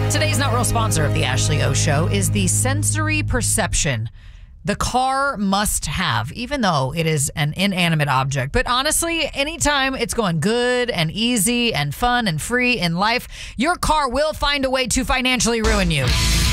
Today's Not Real sponsor of the Ashley O Show is the sensory perception the car must have, even though it is an inanimate object. But honestly, anytime it's going good and easy and fun and free in life, your car will find a way to financially ruin you.